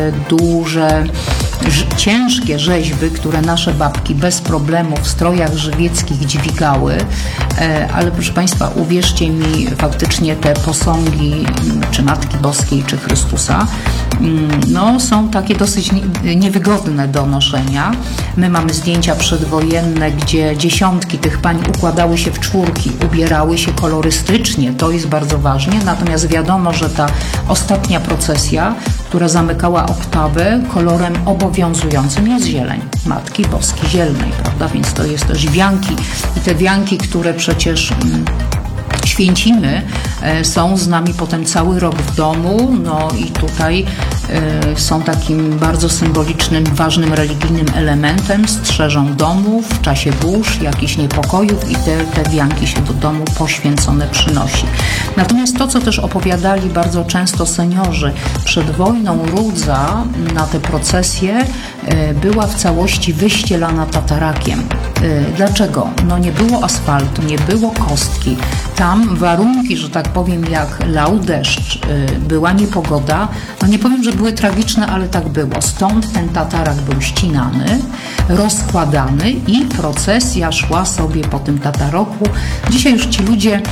duże, ciężkie rzeźby, które nasze babki bez problemu w strojach żywieckich dźwigały, ale proszę Państwa, uwierzcie mi, faktycznie te posągi czy Matki Boskiej, czy Chrystusa są takie dosyć niewygodne do noszenia. My mamy zdjęcia przedwojenne, gdzie dziesiątki tych pań układały się w czwórki, ubierały się kolorystycznie, to jest bardzo ważne, natomiast wiadomo, że ta ostatnia procesja, która zamykała oktawę, kolorem obowiązującym jest zieleń Matki Boskiej Zielnej, prawda? Więc to jest też wianki i te wianki, które przecież święcimy, są z nami potem cały rok w domu, i tutaj są takim bardzo symbolicznym, ważnym religijnym elementem, strzeżą domu w czasie burz, jakichś niepokojów i te wianki się do domu poświęcone przynosi. Natomiast to, co też opowiadali bardzo często seniorzy, przed wojną Rudza na te procesje była w całości wyścielana tatarakiem. Dlaczego? Nie było asfaltu, nie było kostki. Tam warunki, że tak powiem, jak lał deszcz, była niepogoda, nie powiem, że były tragiczne, ale tak było. Stąd ten tatarak był ścinany, rozkładany i procesja szła sobie po tym tataroku. Dzisiaj już ci ludzie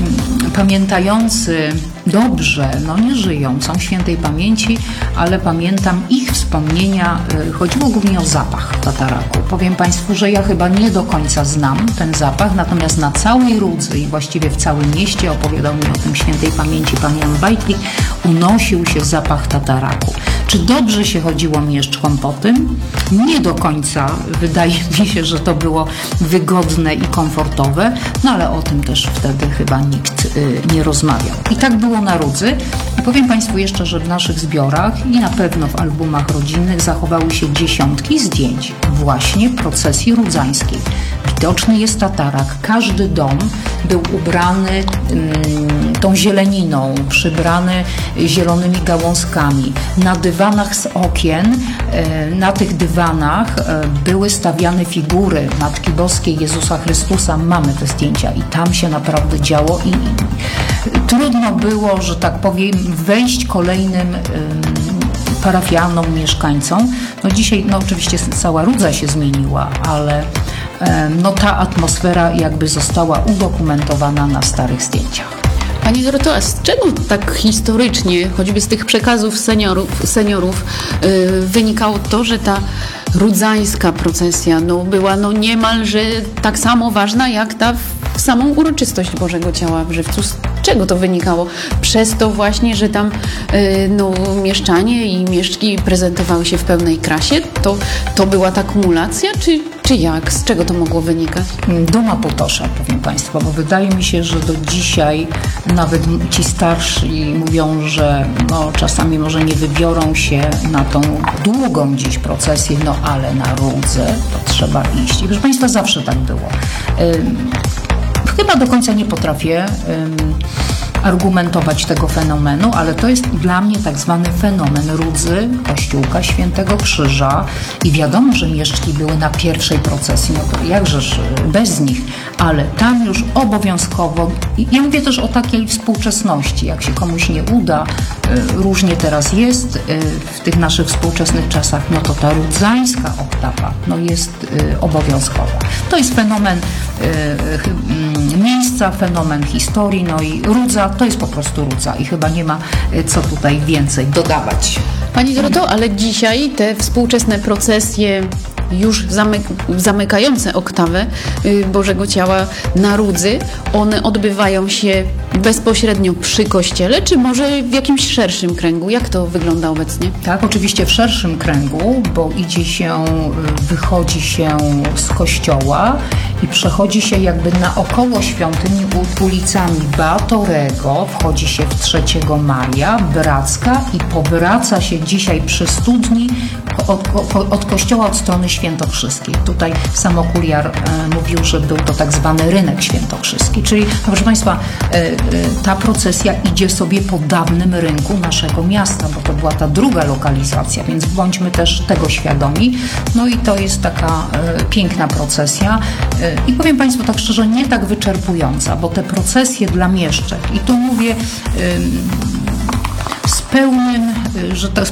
pamiętający dobrze, nie żyją, są świętej pamięci, ale pamiętam ich wspomnienia, chodziło głównie o zapach tataraku. Powiem Państwu, że ja chyba nie do końca znam ten zapach, natomiast na całej Rudzy i właściwie w całym mieście, opowiadał mi o tym świętej pamięci pan Jan Bajtlik, unosił się zapach tataraku. Czy dobrze się chodziło mieszczkom po tym? Nie do końca. Wydaje mi się, że to było wygodne i komfortowe, ale o tym też wtedy chyba nikt nie rozmawiał. I tak było na Rudzy. I powiem Państwu jeszcze, że w naszych zbiorach i na pewno w albumach rodzinnych zachowały się dziesiątki zdjęć właśnie procesji rudzańskiej. Widoczny jest tatarak. Każdy dom był ubrany tą zieleniną, przybrany zielonymi gałązkami. Na dywanach z okien, na tych dywanach były stawiane figury Matki Boskiej, Jezusa Chrystusa. Mamy te zdjęcia i tam się naprawdę działo i trudno było, że tak powiem, wejść kolejnym parafianom, mieszkańcom. Dzisiaj oczywiście cała Rudza się zmieniła, ale ta atmosfera jakby została udokumentowana na starych zdjęciach. Pani Doroto, a z czego tak historycznie, choćby z tych przekazów seniorów, wynikało to, że ta rudzańska procesja była niemalże tak samo ważna jak ta w samą uroczystość Bożego Ciała w Żywcu? Z czego to wynikało? Przez to właśnie, że tam mieszczanie i mieszczki prezentowały się w pełnej krasie? To była ta kumulacja, czy jak? Z czego to mogło wynikać? Duma Putosza, powiem Państwu, bo wydaje mi się, że do dzisiaj nawet ci starsi mówią, że czasami może nie wybiorą się na tą długą dziś procesję, ale na Rudzę to trzeba iść. I proszę Państwa, zawsze tak było. Chyba do końca nie potrafię argumentować tego fenomenu, ale to jest dla mnie tak zwany fenomen Rudzy, Kościółka Świętego Krzyża i wiadomo, że mieszczki były na pierwszej procesji, to jakżeż bez nich, ale tam już obowiązkowo, ja mówię też o takiej współczesności, jak się komuś nie uda, różnie teraz jest w tych naszych współczesnych czasach, to ta rudzańska oktawa jest obowiązkowa. To jest fenomen miejsca, fenomen historii, i Rudza to jest po prostu Rudza i chyba nie ma co tutaj więcej dodawać. Pani Doroto, ale dzisiaj te współczesne procesje już zamykające oktawę Bożego Ciała na Rudzy, one odbywają się bezpośrednio przy kościele, czy może w jakimś szerszym kręgu? Jak to wygląda obecnie? Tak, oczywiście w szerszym kręgu, bo wychodzi się z kościoła i przechodzi się jakby naokoło świątyni ulicami Batorego, wchodzi się w 3 maja, Bracka i powraca się dzisiaj przy studni od kościoła od strony świętokrzyskiej. Tutaj sam okuliar mówił, że był to tak zwany rynek świętokrzyski, czyli proszę Państwa, ta procesja idzie sobie po dawnym rynku naszego miasta, bo to była ta druga lokalizacja, więc bądźmy też tego świadomi. I to jest taka piękna procesja i powiem Państwu tak szczerze, nie tak wyczerpująca, bo te procesje dla mieszczek, i tu mówię z pełnym, że tak